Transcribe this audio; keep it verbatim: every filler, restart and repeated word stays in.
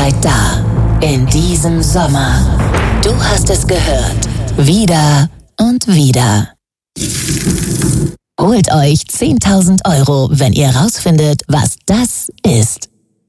Jederzeit da. In diesem Sommer. Du hast es gehört. Wieder und wieder. Holt euch zehntausend Euro, wenn ihr rausfindet, was das ist.